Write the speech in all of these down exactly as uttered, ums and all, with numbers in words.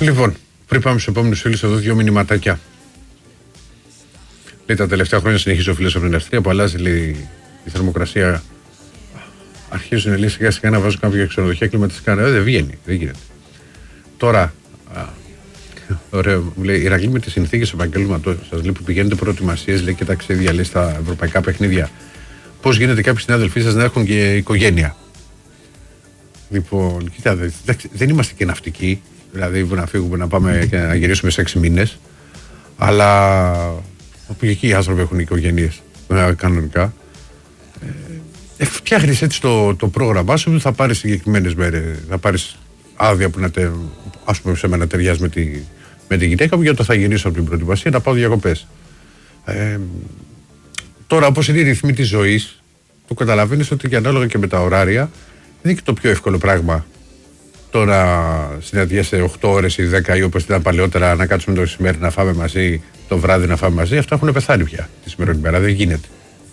Λοιπόν, πριν πάμε στους επόμενους φίλους, εδώ δύο μηνυματάκια. Λέει, τα τελευταία χρόνια συνεχίζει ο φίλος από την Αυστρία που αλλάζει, λέει, η θερμοκρασία. Αρχίζουν, λέει, σιγά σιγά να βάζουν κάποια ξενοδοχεία κλιματιστικά. Ε, δεν βγαίνει, δεν γίνεται. Τώρα, α, ωραίο, μου λέει, Ηρακλή, με τις συνθήκες επαγγέλματος σας, λέει, που πηγαίνετε προετοιμασίες, λέει, και ταξίδια, λέει, στα ευρωπαϊκά παιχνίδια. Πώς γίνεται κάποιοι συνάδελφοί σας να έχουν και οικογένεια? Λοιπόν, κοίτα, δεν είμαστε και ναυτικοί, δηλαδή που να φύγουμε να πάμε και να γυρίσουμε σε έξι μήνες, αλλά όπου εκεί οι άνθρωποι έχουν οικογένειες κανονικά. Ε, φτιάχνεις έτσι το, το πρόγραμμά σου, θα πάρεις συγκεκριμένες μέρες, θα πάρεις άδεια που να τε, ας πούμε σε μένα ταιριάζει με τη, με τη γυναίκα μου, γιατί θα γυρίσω από την προετοιμασία να πάω διακοπές. Ε, τώρα, όπως είναι οι ρυθμοί της ζωής, το καταλαβαίνεις ότι και ανάλογα και με τα ωράρια, δεν είναι και το πιο εύκολο πράγμα τώρα συναντιέσαι οκτώ ώρες ή δέκα ή όπως ήταν παλαιότερα να κάτσουμε το μεσημέρι να φάμε μαζί, το βράδυ να φάμε μαζί. Αυτά έχουν πεθάνει πια τη σημερινή μέρα. Δεν γίνεται.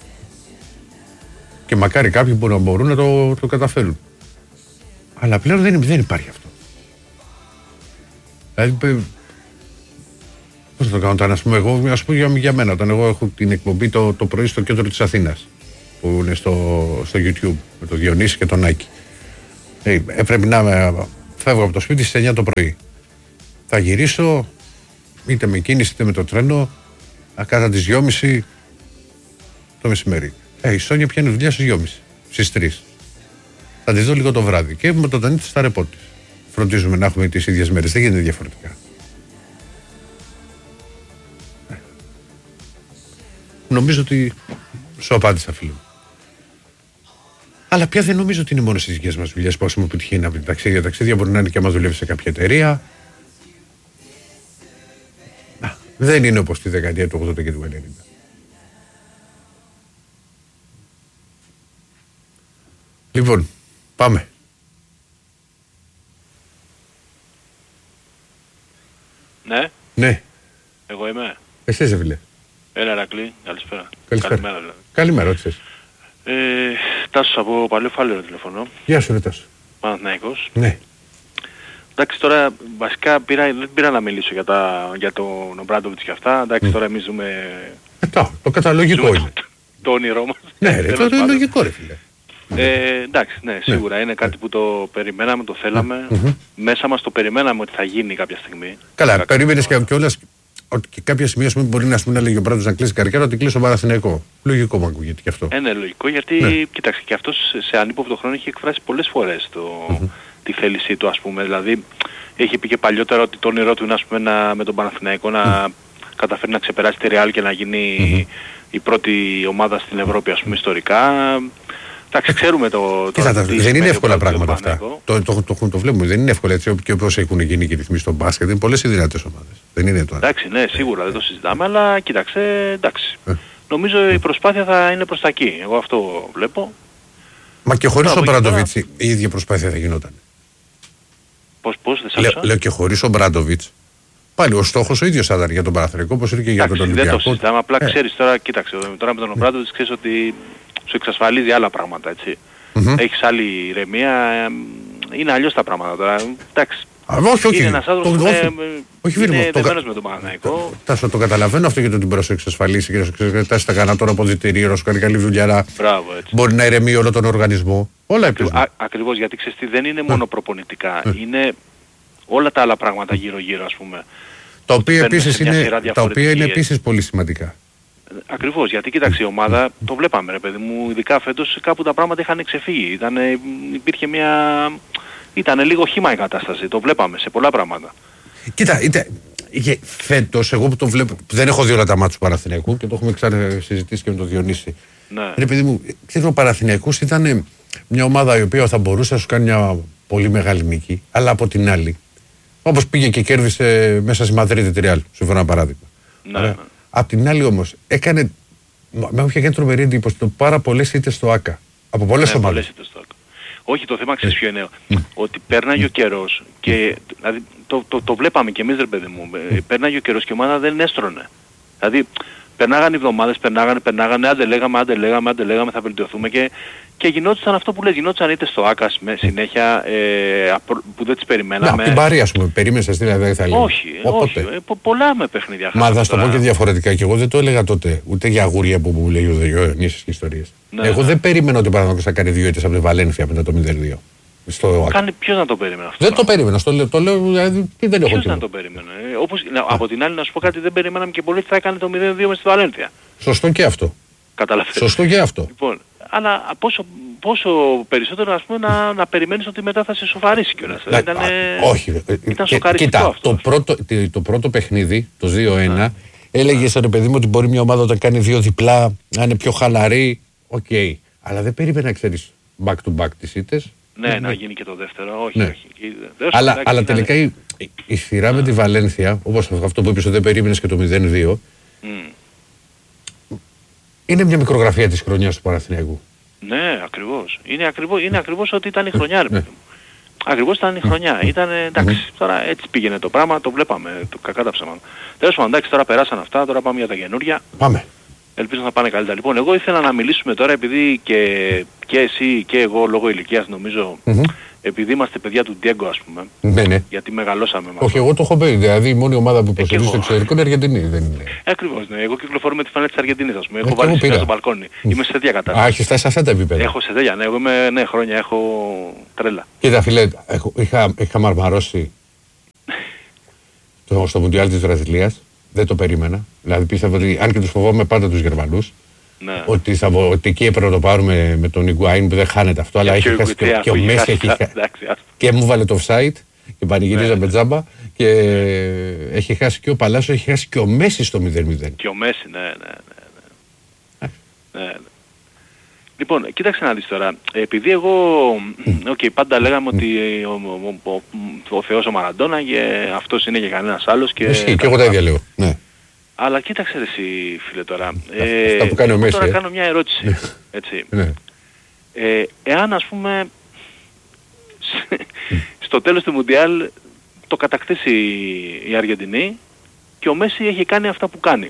Και μακάρι κάποιοι που να μπορούν να το, το καταφέρουν. Αλλά πλέον δεν, δεν υπάρχει αυτό. Δηλαδή, πώς θα το κάνω τώρα, ας πούμε, εγώ, ας πούμε για, για μένα, όταν εγώ έχω την εκπομπή το, το πρωί στο κέντρο της Αθήνας, που είναι στο, στο YouTube, με το Διονύση και τον Άκη. Ε, πρέπει να με, φεύγω από το σπίτι στις εννιά το πρωί. Θα γυρίσω είτε με κίνηση είτε με το τρένο κατά τις δυόμιση το μεσημέρι. Ε, η Σόνια πιάνει δουλειά στις δυόμιση, στις τρεις. Θα τη δω λίγο το βράδυ και με τον Τανίτη στα ρεπό της. Φροντίζουμε να έχουμε τις ίδιες μέρες, δεν γίνεται διαφορετικά. Ε. Νομίζω ότι σου απάντησα, φίλε μου. Αλλά πια δεν νομίζω ότι είναι μόνο στις δικές μας δουλειές που έχουμε επιτυχία από την ταξίδια. Ταξίδια μπορεί να είναι και άμα δουλεύει σε κάποια εταιρεία. Να, δεν είναι όπως τη δεκαετία του ογδόντα και του ενενήντα. Λοιπόν, πάμε. Ναι. Ναι. Εγώ είμαι. Εσύ είσαι, φίλε. Έλα, Ηρακλή. Καλησπέρα. Καλησπέρα. Καλημέρα, δηλαδή. Καλημέρα, ό,τι θες. Ε, Τάσος από Παλαιοφάλαιρο τηλεφωνώ. Γεια σου, ρε Τάσο. Παναθηναϊκός. Ναι. Εντάξει, τώρα βασικά πήρα, δεν πήρα να μιλήσω για, τα, για τον Ομπράντοβιτς και αυτά. Εντάξει, mm. τώρα εμείς ζούμε... Ε, το, το καταλογικό είναι. Το, το όνειρό μας. Ναι, ρε, το, το είναι λογικό, ρε φίλε. Ε, εντάξει, ναι, σίγουρα ναι. είναι κάτι που το περιμέναμε, το θέλαμε. Mm-hmm. Μέσα μας το περιμέναμε ότι θα γίνει κάποια στιγμή. Καλά, περίμενες και κιόλας ότι και κάποια σημεία μπορεί να, να λέγει ο Μπράντος να κλείσει καριέρα, ότι κλείσει ο Παναθηναϊκό. Λογικό μου ακούγεται και αυτό. Ε, ναι, λογικό, γιατί ναι. Κοίταξε, και αυτός σε ανύποπτο χρόνο έχει εκφράσει πολλές φορές το, mm-hmm. τη θέλησή του, ας πούμε. Δηλαδή, έχει πει και παλιότερα ότι το όνειρό του είναι, ας πούμε, να, με τον Παναθηναϊκό να mm. καταφέρει να ξεπεράσει τη Ρεάλ και να γίνει mm-hmm. η πρώτη ομάδα στην Ευρώπη, ας πούμε, ιστορικά. Εντάξει, ξέρουμε το... το, το δεν είναι εύκολα πράγματα αυτά. Το, το, το, το, το βλέπουμε, δεν είναι εύκολα έτσι και όπως έχουν γίνει και ρυθμίσει στο μπάσκετ. Είναι πολλές οι δυνατές ομάδες. Δεν είναι τώρα. Εντάξει, ναι, σίγουρα δεν το συζητάμε, αλλά κοίταξε, εντάξει. Ε. Νομίζω η προσπάθεια θα είναι προς τα εκεί. Εγώ αυτό βλέπω. Μα και χωρίς τον Μπράντοβιτς η ίδια προσπάθεια θα γινόταν. Πώς, πώς, δεν σ' άκουσα. Λέω και χωρίς τον Μπράντοβιτς. Πάλι ο στόχος ο ίδιος θα ήταν για τον Παναθηναϊκό, όπως είναι και για τον Ολυμπιακό. Δεν το συζητάμε, απλά ε. ξέρεις τώρα, κοίταξε, τώρα με τον Μπράντοβιτς ξέρεις ότι σου εξασφαλίζει άλλα πράγματα, έτσι. Mm-hmm. Έχεις άλλη ηρεμία, είναι αλλιώς τα πράγματα τώρα. Εντάξει. Α, όχι, όχι. Είναι ένας άνθρωπος που είναι δεμένος με τον Παναθηναϊκό. Τάσο, το καταλαβαίνω αυτό γιατί την σου εξασφαλίσει και να σου εξασφαλίσει τα κανά τώρα αποδυτηρία, να σου κάνει καλή δουλειά. Μπράβο, έτσι. Μπορεί να ηρεμεί όλο τον οργανισμό. Όλα επίσης. Ακριβώς, γιατί ξέρεις τι, δεν είναι μόνο προπονητικά. Είναι όλα τα άλλα πράγματα γύρω-γύρω, ας πούμε. Τα οποία επίσης είναι, τα οποία είναι επίσης πολύ σημαντικά. Ακριβώς, γιατί κοίταξε η ομάδα, το βλέπαμε ρε παιδί μου, ειδικά φέτος κάπου τα πράγματα είχαν ξεφύγει. Ήτανε, υπήρχε μια... Ήτανε λίγο χύμα η κατάσταση, το βλέπαμε σε πολλά πράγματα. Κοίτα, είτε, φέτος, εγώ που το βλέπω, δεν έχω δει όλα τα μάτια του Παναθηναϊκού και το έχουμε ξανασυζητήσει και με τον Διονύση. Ναι. Ρε παιδί μου, ξέρω ο Παναθηναϊκός ήταν μια ομάδα η οποία θα μπορούσε να σου κάνει μια πολύ μεγάλη νίκη, αλλά από την άλλη, όπως πήγε και κέρδισε μέσα στη Μαδρίτη τη Ρεάλ, σου φέρω ένα παράδειγμα. Ναι, ναι. Απ' την άλλη όμως, έκανε, με είχε κάνει τρομερή εντύπωση το πάρα πολλές ήττες στο ΆΚΑ. Από πολλές ναι, ομάδες. Πολλές ήττες στο ΆΚΑ. Όχι, το θέμα ξέρεις ποιο είναι. Mm. Ότι πέρναγε mm. ο καιρός και δηλαδή, το, το, το βλέπαμε και εμείς ρε παιδί μου. Mm. Πέρναγε ο καιρός και η ομάδα δεν έστρωνε. Δηλαδή περνάγανε εβδομάδες, περνάγανε, περνάγανε, άντε λέγαμε, άντε λέγαμε, άντε λέγαμε, θα βελτιωθούμε και, και γινόντουσαν αυτό που λες, γινόντουσαν είτε στο Άκας με συνέχεια ε, που δεν τις περιμέναμε. Να, την Παρή ας πούμε, περίμενες δηλαδή δεν θα έλεγα. Όχι, όχι, ε, πο, πολλά με παιχνίδια. Μα θα σου το πω και διαφορετικά και εγώ δεν το έλεγα τότε, ούτε για αγούρια που μου λέει ο Διονύσης και ιστορίες. Ναι, εγώ ναι. δεν περίμενα ότι ο Παναθηναϊκός θα κάνει δύο ήττες από τη Βαλένθια μετά το μηδέν δύο. Στο... Κάνει ποιος να το περίμενε αυτό. Δεν το περίμενα, στο λέω, το λέω δηλαδή τι δεν έχω. Ποιος να το περίμενε. Ε, όπως, από την άλλη να σου πω κάτι, δεν περιμέναμε και πολύ ότι θα έκανε το μηδέν δύο μες στη Βαλένθια. Σωστό και αυτό. Καταλαβαίνεις. Σωστό και αυτό. Λοιπόν, αλλά πόσο, πόσο περισσότερο ας πούμε να, να περιμένεις ότι μετά θα σε σοφαρίσει κιόλας. Να, ήταν, α, όχι. Ήταν σοκαριστικό κοίτα, αυτό. Το πρώτο, το πρώτο παιχνίδι, το δύο ένα, yeah. έλεγε σαν παιδί μου ότι μπορεί μια ομάδα όταν κάνει δύο διπλά να είναι πιο χαλαρή. Οκ. Okay. Αλλά δεν περίμενα να ξέρεις back to back τις ήττες. Ναι, ναι, να γίνει και το δεύτερο. Όχι, ναι. όχι. Αλλά, εντάξει, αλλά τελικά η, η, η σειρά yeah. με τη Βαλένθια, όπως αυτό που είπες ότι δεν περίμενες και το μηδέν δύο, mm. είναι μια μικρογραφία της χρονιάς του Παναθηναϊκού. Ναι, ακριβώς. Είναι ακριβώς, είναι ακριβώς ότι ήταν η χρονιά, ρε παιδί μου. Ακριβώς ήταν η χρονιά. Ήταν εντάξει, τώρα έτσι πήγαινε το πράγμα, το βλέπαμε, το κακά τα ψέματα. Τέλος πάντων, εντάξει, τώρα περάσαν αυτά, τώρα πάμε για τα καινούρια. Πάμε. Ελπίζω να πάνε καλύτερα. Λοιπόν, εγώ ήθελα να μιλήσουμε τώρα επειδή και, και εσύ και εγώ λόγω ηλικίας νομίζω, mm-hmm. επειδή είμαστε παιδιά του Ντιέγκο ας πούμε, ναι, ναι. γιατί μεγαλώσαμε μαζί. Όχι, εγώ το έχω πει, δηλαδή η μόνη ομάδα που υποστηρίζει στο εξωτερικό είναι η Αργεντινή. Δεν είναι. Ε, ακριβώς, ναι. Εγώ κυκλοφορώ με τη φανέλα της Αργεντινής ας πούμε. Έχω βάλει σφαίρα στο μπαλκόνι. Είμαι σε τέτοια κατάσταση. Α, έχεις φτάσει σε αυτά τα επίπεδα. Έχω σε τέτοια, ναι. Εγώ είμαι, ναι, χρόνια έχω τρέλα. Κοίτα φίλε, έχω, είχα, είχα μαρμαρώσει το, στο Μουντιάλ της Βραζιλίας. Δεν το περίμενα. Δηλαδή πίστευα ότι αν και τους φοβόμαι πάντα τους Γερμανούς, ναι. ότι, θα, ότι εκεί έπρεπε να το πάρουμε με τον Ιγκουάιν που δεν χάνεται αυτό, αλλά έχει χάσει και, και ο Μέση έχει χάσει. Και μου βάλε το offside και πανηγυρίζα με τζάμπα και έχει χάσει και ο Παλάσιο, έχει χάσει και ο Μέση στο μηδέν μηδέν. Και ο Μέση, ναι, ναι, ναι. ναι, ναι. Λοιπόν, κοίταξε να δεις τώρα. Επειδή εγώ, okay, πάντα λέγαμε ότι ο, ο, ο, ο, ο Θεός ο Μαραντόνα και αυτός είναι και κανένας άλλος. Και, Εσύ, και εγώ τα ίδια λέω. Ναι. Αλλά κοίταξε εσύ φίλε τώρα. Ε, Αυτά που κάνει ο Μέση. Τώρα ε. κάνω μια ερώτηση. Έτσι. Ναι. Ε, εάν ας πούμε στο τέλος του Μουντιάλ το κατακτήσει η Αργεντινή και ο Μέση έχει κάνει αυτά που κάνει.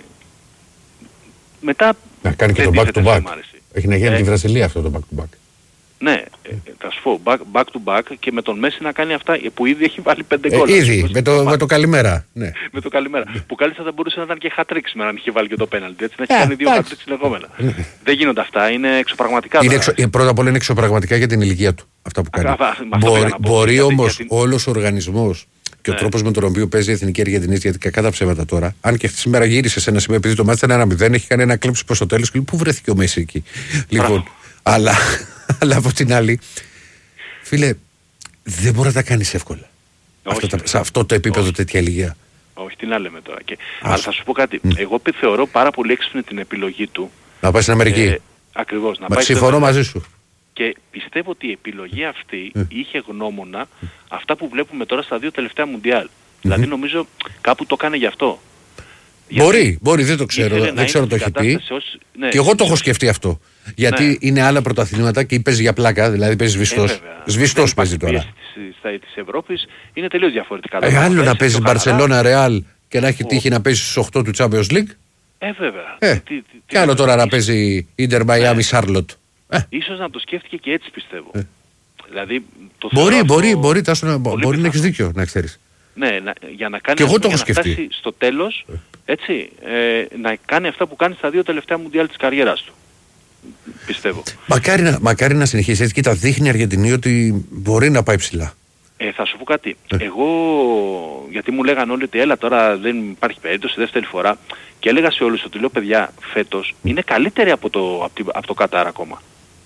Μετά να κάνει και το back to back. Έχει να γίνει ε, τη Βραζιλία αυτό το back to back. Ναι, ε, θα σου πω back, back to back και με τον Μέση να κάνει αυτά που ήδη έχει βάλει πέντε γκολ. Ε, ήδη, με το, με το καλημέρα. Ναι. με το καλημέρα. που κάλλιστα θα μπορούσε να ήταν και hat-trick σήμερα αν είχε βάλει και το πέναλτι. Έτσι να έχει κάνει δύο hat-trick συνεχόμενα. Δεν γίνονται αυτά, είναι εξωπραγματικά. Είναι εξω, πρώτα απ' όλα είναι εξωπραγματικά για την ηλικία του αυτά που κάνει. Α, α, μπορεί μπορεί όμως την... όλος ο οργανισμός και ο ναι. τρόπος με τον οποίο παίζει η Εθνική Αργεντινή, γιατί κακά τα ψέματα τώρα, αν και αυτή σήμερα γύρισε σε ένα σημείο επειδή το μάτι ήταν ένα μηδέν, έχει κάνει ένα κλέψη προς το τέλος και πού βρέθηκε ο Μέση εκεί. Λοιπόν, αλλά, αλλά από την άλλη, φίλε, δεν μπορεί να τα κάνεις εύκολα. Αυτό τα, σε αυτό το επίπεδο όχι. τέτοια ηλικία. Όχι, τι να λέμε τώρα. Και, αλλά θα σου πω κάτι. Mm. Εγώ θεωρώ πάρα πολύ έξυπνη την επιλογή του. Να πάει στην Αμερική. Ε, ακριβώς. Να Μα πάει συμφωνώ στο... μαζί σου. Και πιστεύω ότι η επιλογή αυτή mm. είχε γνώμονα mm. αυτά που βλέπουμε τώρα στα δύο τελευταία Μουντιάλ. Mm-hmm. Δηλαδή νομίζω κάπου το κάνει γι' αυτό. Μπορεί, Γιατί μπορεί, δεν το ξέρω. Δεν ξέρω το έχει πει. Ως... Ναι, και εγώ το έχω σκεφτεί αυτό. Γιατί ναι. είναι άλλα πρωταθλήματα και παίζει για πλάκα, δηλαδή παίζει σβηστός. Ε, σβηστός παίζει τώρα. Της Ευρώπης είναι τελείως διαφορετικά. Ε, άλλο να παίζει Μπαρσελόνα, Ρεάλ και να έχει τύχει να παίζει στους οκτώ του Champions League. Ε, βέβαια. Ε, τι, τι, και άλλο τώρα να παίζει Ίντερ Μαϊάμι Σάρλοτ. Ίσως να το σκέφτηκε και έτσι πιστεύω. Δηλαδή, το μπορεί, μπορεί, μπορεί, τάσο, μπορεί να έχεις δίκιο να ξέρεις. Ναι, να, για να κάνει και εγώ το έχω να φτάσει στο τέλος, έτσι, ε, να κάνει αυτά που κάνει στα δύο τελευταία Μουντιάλ της καριέρας του. Πιστεύω. Μακάρι να, μακάρι να συνεχίσει έτσι και τα δείχνει η Αργεντινή ότι μπορεί να πάει ψηλά. Ε, θα σου πω κάτι. Ε. Εγώ, γιατί μου λέγανε όλοι ότι έλα τώρα δεν υπάρχει περίπτωση δεύτερη φορά και έλεγα σε όλους ότι λέω παιδιά φέτος είναι καλύτερη από το, από, από το Κατάρ ακόμα.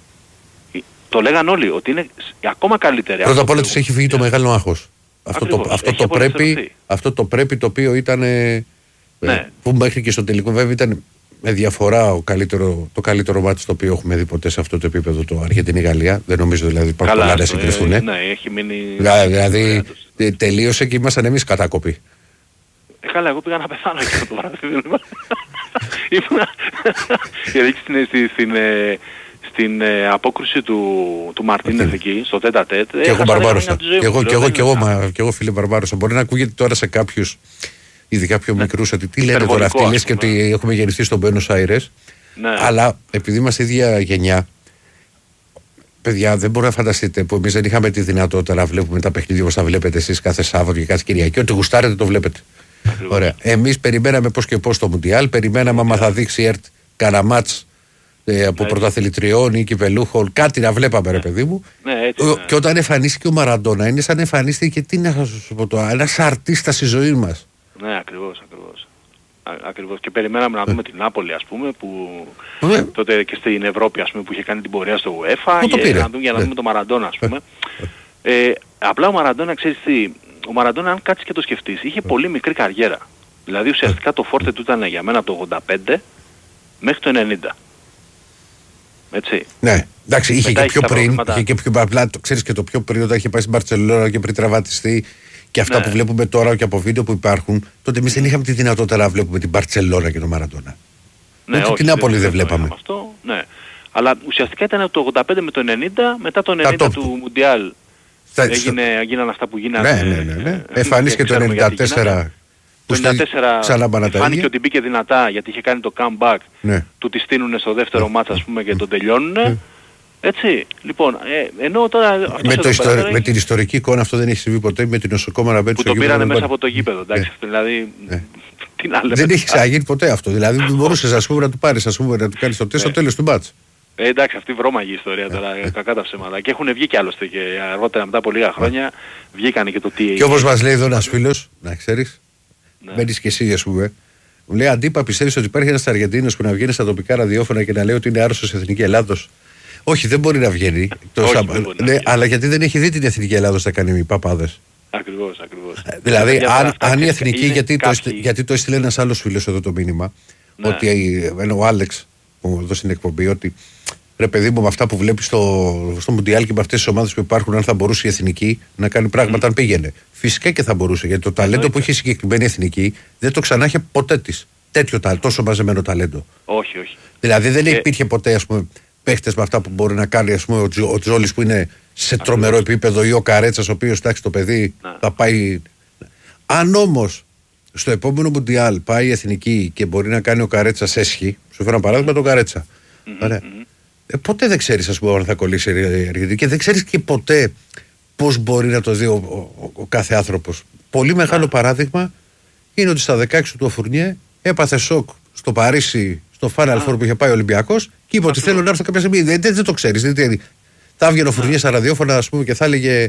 Το λέγαν όλοι ότι είναι ακόμα καλύτερη. Πρώτα απ' όλα τους έχει φύγει το μεγάλο άγχος. Αυτό το, αυτό, το πρέπει, αυτό το πρέπει το οποίο ήταν ε, ναι. που μέχρι και στο τελικό βέβαια ήταν με διαφορά ο καλύτερο, το καλύτερο μάτι το οποίο έχουμε δει ποτέ σε αυτό το επίπεδο το Αργεντινή-Γαλλία. Δεν νομίζω δηλαδή υπάρχουν πολλά να συγκριθούν. Ε, ναι, έχει μείνει... Δηλαδή ε, τελείωσε και ήμασταν εμείς κατάκοποι. Ε, καλά, εγώ πήγα να πεθάνω εκεί το βράδυ. Ήμουνα... Γιατί στην... στην στην ε, απόκρουση του, του Μαρτίνεθ εκεί, στο τέτα τέτ. Και εγώ μπαρμπάρωσα. Και εγώ, και εγώ, και εγώ, μα, και εγώ φίλε μπαρμπάρωσα. Μπορεί να ακούγεται τώρα σε κάποιους ειδικά πιο μικρούς, ότι τι λένε τώρα αυτοί, λες και ότι έχουμε γεννηθεί στον Μπένος Άιρες. Ναι. Αλλά επειδή είμαστε ίδια γενιά, παιδιά, δεν μπορώ να φανταστείτε που εμείς δεν είχαμε τη δυνατότητα να βλέπουμε τα παιχνίδια όπως τα βλέπετε εσείς κάθε Σάββατο και κάθε Κυριακή. Ό,τι γουστάρετε το βλέπετε. Ωραία. Εμείς περιμέναμε πώς και πώς το Μουντιάλ, περιμέναμε άμα θα δείξει η ΕΡΤ κανένα μάτς ε, από πρωταθλητριών ή κυπελούχων, κάτι να βλέπαμε, ρε παιδί μου. Ναι, έτσι, ναι. Και όταν εμφανίστηκε ο Μαραντόνα, είναι σαν εμφανίστηκε, τι να σου πω τώρα, ένας αρτίστας στη ζωή μας. Ναι, ακριβώς, ακριβώς. Ακριβώς. Και περιμέναμε να δούμε την Νάπολη, ας πούμε, που ναι. τότε και στην Ευρώπη, ας πούμε, που είχε κάνει την πορεία στο UEFA, για να δούμε, για να δούμε τον Μαραντόνα, ας πούμε. ε, απλά ο Μαραντόνα, ξέρεις τι, ο Μαραντόνα, αν κάτσεις και το σκεφτείς, είχε πολύ μικρή καριέρα. Δηλαδή ουσιαστικά το φόρτε του ήταν για μένα το ογδόντα πέντε μέχρι το ενενήντα. Έτσι. Ναι, εντάξει, είχε και πιο πριν, είχε και πιο απλά, το ξέρεις και το πιο πριν, όταν είχε πάει στην Μπαρτσελόνα και πριν τραυματιστεί. Και αυτά ναι. που βλέπουμε τώρα και από βίντεο που υπάρχουν, τότε εμείς δεν είχαμε τη δυνατότητα να βλέπουμε την Μπαρτσελόνα και τον Μαραντόνα. Ναι, όχι, την Νάπολη δεν, δεν βλέπαμε. Αυτό, ναι. Αλλά ουσιαστικά ήταν το ογδόντα πέντε με το ενενήντα, μετά το ενενήντα του Μουντιάλ έγινε, έγιναν αυτά που γίνανε. Ναι, ναι, ναι. ναι. Εμφανίστηκε το ενενήντα τέσσερα. Το ενενήντα τέσσερα φάνηκε ότι μπήκε δυνατά γιατί είχε κάνει το comeback, ναι. του τη στείνουνε στο δεύτερο μάτς, ας πούμε, και τον τελειώνουνε. Έτσι, λοιπόν, ε, ενώ τώρα... Με, το ιστορ... με την ιστορική εικόνα αυτό δεν έχει συμβεί ποτέ, με την νοσοκόμα να μπαίνει στο γήπεδο. Που το πήρανε μέσα από το γήπεδο, εντάξει, yeah. δηλαδή... Yeah. Τι να λέμε. Δεν έχει ξαναγίνει ποτέ αυτό, δηλαδή δεν μπορούσες, ας πούμε, να του πάρεις, ας πούμε, να του κάνεις το τεστ στο τέλος του μπάτς. Ε, εντάξει, αυτή βρώμαγη ιστορία τώρα, κακά τα ψέματα. Και έχουν βγει κι άλλωστε και αργότερα μετά από λίγα χρόνια βγήκανε και το τι έγινε. Και όπως μας λέει εδώ ένας φίλος, να ξέρεις, μένεις και εσύ, ας πούμε. Μου λέει, Αντίπα, πιστεύεις ότι υπάρχει ένας Αργεντίνος που να βγαίνει στα τοπικά ραδιόφωνα και να λέει ότι είναι άρρωστος στην Εθνική Ελλάδος? Όχι, δεν μπορεί να βγαίνει. Όχι, Σα... δεν μπορεί να ναι, βγαίνει. Αλλά γιατί δεν έχει δει την Εθνική Ελλάδος να κάνει οι παπάδες. Ακριβώς, ακριβώς. Δηλαδή, αν, αν η Εθνική, γιατί, κάποιοι... το, γιατί το έστειλε ένας άλλος φίλος εδώ το μήνυμα, ναι. ότι ο Άλεξ, που εδώ στην εκπομπή, ότι ρε παιδί μου, με αυτά που βλέπει στο, στο Μουντιάλ και με αυτές τις ομάδες που υπάρχουν, αν θα μπορούσε η Εθνική να κάνει πράγματα, mm. αν πήγαινε. Φυσικά και θα μπορούσε, γιατί το ταλέντο που έχει η συγκεκριμένη Εθνική δεν το ξανά είχε ποτέ της. Τέτοιο τόσο μαζεμένο ταλέντο. Όχι, όχι. Δηλαδή δεν και... υπήρχε ποτέ, ας πούμε, παίχτες με αυτά που μπορεί να κάνει, ας πούμε, ο, Τζο, ο Τζόλης που είναι σε τρομερό επίπεδο, ή ο Καρέτσας ο οποίος, εντάξει, το παιδί να. θα πάει. Αν όμως στο επόμενο Μουντιάλ πάει η Εθνική και μπορεί να κάνει ο Καρέτσας έσχη, σου φέρω ένα παράδειγμα τον Καρέτσα. Mm-hmm, mm-hmm. Ε, ποτέ δεν ξέρεις, ας πούμε, αν θα κολλήσει η Αργεντινή, και δεν ξέρεις και ποτέ πώς μπορεί να το δει ο, ο, ο κάθε άνθρωπος. Πολύ μεγάλο παράδειγμα είναι ότι στα δεκαέξι του ο Φουρνιέ έπαθε σοκ στο Παρίσι, στο Final Four που είχε πάει ο Ολυμπιακός, και είπε ότι θέλω να έρθω κάποια στιγμή. Δεν, δεν, δεν το ξέρεις. Δηλαδή, θα έβγαινε ο Φουρνιέ στα ραδιόφωνα, ας πούμε, και θα έλεγε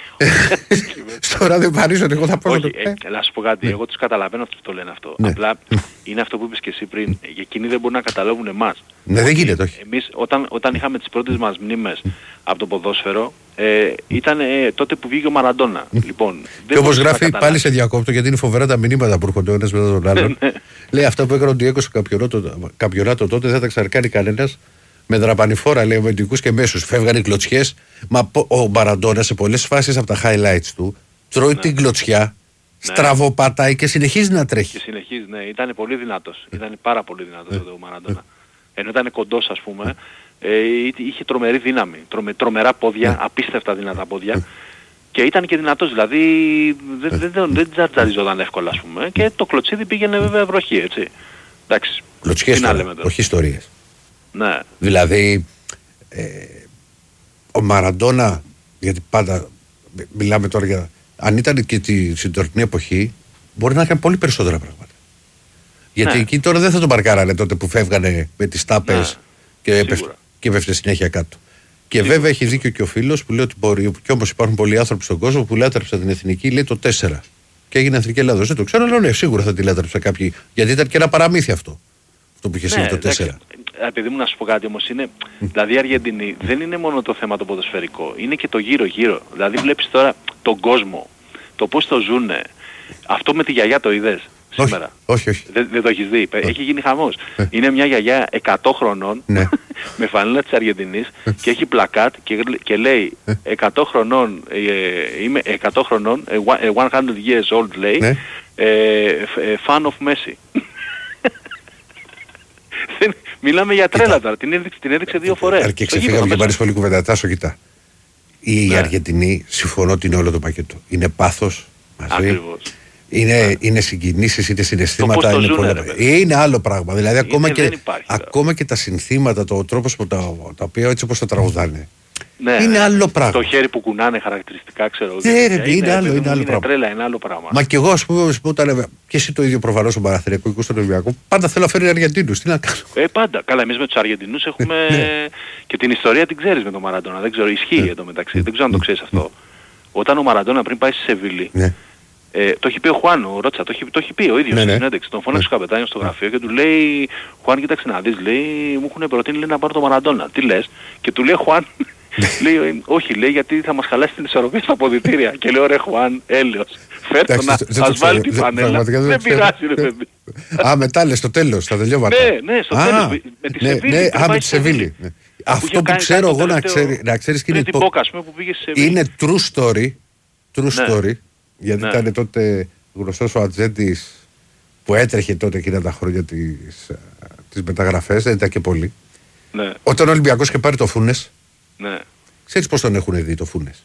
στο ράδιο Παρίσι ότι εγώ θα πω. Όχι, ε, να σου πω κάτι. Εγώ τους καταλαβαίνω αυτοί που το λένε αυτό. Ναι. Απλά είναι αυτό που είπες και εσύ πριν. Εκείνοι δεν μπορούν να καταλάβουν εμάς. Ναι, δεν γίνεται, όχι. Εμείς όταν, όταν είχαμε τις πρώτες μας μνήμες από το ποδόσφαιρο, ε, ήταν ε, τότε που βγήκε ο Μαραντόνα. Λοιπόν, και όπως γράφει, πάλι σε διακόπτω, γιατί είναι φοβερά τα μηνύματα που έρχονται ο ένας μετά τον άλλον. Λέει αυτά που έκανε ο Ντιέγκο στο καμπιονάτο τότε δεν θα τα ξανακάνει κανένας. Με δραπανηφόρα, λέει, αμυντικούς και μέσους. Φεύγανε οι κλωτσιές. Μα ο Μαραντόνα σε πολλές φάσεις από τα highlights του τρώει ναι. την κλωτσιά, ναι. στραβοπατάει και συνεχίζει να τρέχει. Και συνεχίζει, ναι. Ήταν πολύ δυνατός. Ήταν πάρα πολύ δυνατός ο Μαραντόνα. Ενώ ήταν κοντός, ας πούμε, ε, είχε τρομερή δύναμη. Τρομε, τρομερά πόδια, απίστευτα δυνατά πόδια. Και ήταν και δυνατός, δηλαδή δεν, δεν, δεν, δεν τζαρτζαριζόταν εύκολα, ας πούμε. Και το κλωτσίδι πήγαινε βέβαια βροχή, έτσι. Εντάξει. Κλωτσιές τώρα, όχι ιστορίες. Ναι. Δηλαδή, ε, ο Μαραντόνα, γιατί πάντα μιλάμε τώρα για... Αν ήταν και τη συντορνή εποχή, μπορεί να έκανε πολύ περισσότερα πράγματα. Γιατί ναι. εκεί τώρα δεν θα τον παρκάρανε τότε που φεύγανε με τις τάπες ναι. και, έπεφτε, και έπεφτε συνέχεια κάτω. Και σίγουρα. Βέβαια έχει δίκιο και ο φίλος που λέει ότι μπορεί, και όμως υπάρχουν πολλοί άνθρωποι στον κόσμο που λάτρεψαν την Εθνική, λέει το τέσσερα. Και έγινε Εθνική Ελλάδος. Δεν το ξέρω, αλλά ναι, σίγουρα θα τη λάτρεψαν κάποιοι. Γιατί ήταν και ένα παραμύθι αυτό. Αυτό που είχε συμβεί ναι, το τέσσερα. Επειδή μου να σου πω κάτι όμως είναι, δηλαδή η Αργεντινή δεν είναι μόνο το θέμα το ποδοσφαιρικό, είναι και το γύρω-γύρω. Δηλαδή βλέπεις τώρα τον κόσμο, το πώς το ζουνε. Αυτό με τη γιαγιά το είδες σήμερα? Όχι, όχι. Δεν, δεν το έχεις δει. Όχι. Έχει γίνει χαμός. Είναι μια γιαγιά εκατό χρονών ναι. με φανέλα της Αργεντινής και έχει πλακάτ και, και λέει εκατό χρονών, ε, είμαι εκατό χρονών, ε, εκατό years old λέει, ναι. ε, fan of Messi. Μιλάμε για τρέλα τώρα, την έδειξε, την έδειξε δύο φορές. Και ξεφύγαμε και πάρεις πολύ κουβέντα. Τάσο, κοιτά. Η ναι. Αργεντινή, συμφωνώ ότι είναι όλο το πακέτο. Είναι πάθος μαζί. Ακριβώς. Είναι, είναι συγκινήσεις, είναι συναισθήματα. Το είναι, ζουνε, πολλά... είναι άλλο πράγμα. Δηλαδή, ακόμα, είναι, και, υπάρχει, ακόμα και τα συνθήματα, το τρόπος που τα, τα οποία έτσι όπως τα τραγουδάνε. Ναι, είναι άλλο πράγμα. Το χέρι που κουνάνε χαρακτηριστικά, ξέρω. Ναι, ρε, είναι, είναι, άλλο, είναι, είναι άλλο είναι πράγμα. τρέλα, είναι άλλο πράγμα. Μα και εγώ, ας πούμε, όταν. Και εσύ το ίδιο προφανώς στον Παναθηναϊκό και στον Ολυμπιακό, πάντα θέλω να φέρει Αργεντίνους. Τι να κάνω. Ε, πάντα. Καλά, εμείς με τους Αργεντινούς έχουμε. Και την ιστορία την ξέρεις με τον Μαραντόνα. Δεν ξέρω, ισχύει εδώ μεταξύ. Δεν ξέρω αν το ξέρεις αυτό. Όταν ο Μαραντόνα πριν πάει στη Σεβίλη. Ε, το έχει πει ο Χουάν, ο Ρότσα, το έχει, το έχει πει ο ίδιος ναι, στην ναι. συνέντευξη. Τον φώναξε ο καπετάνιος στο γραφείο και του λέει Χουάν, κοίταξε να δεις, λέει, μου έχουν προτείνει λέει, να πάρω το Μαραντόνα. Τι λες? Και του λέει Χουάν, λέει, όχι, λέει, γιατί θα μας χαλάσει την ισορροπία στα αποδυτήρια. Και λέω ρε Χουάν, έλεος, φέρτο να ας βάλει την φανέλα. Δεν πειράζει ρε παιδί. Α, μετά λες στο τέλος, στα τελειώματα. Ναι, ναι, στο τέλος, με τη Σεβίλη. Α, με τη Σεβίλη. Αυτό που ξέρω εγώ να ξέρεις και είναι true story. True story. Γιατί ναι. ήταν τότε γνωστός ο Ατζέντης που έτρεχε τότε εκείνα τα χρόνια τις, τις μεταγραφές, δεν ήταν και πολύ. Ναι. Όταν ο Ολυμπιακός είχε πάρει το Φούνες, ναι. ξέρεις πώς τον έχουν δει το Φούνες?